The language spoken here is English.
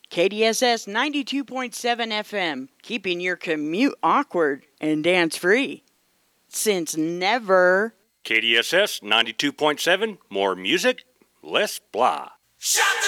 KDSS 92.7 FM, keeping your commute awkward and dance-free. Since never. KDSS 92.7, more music, less blah. Shut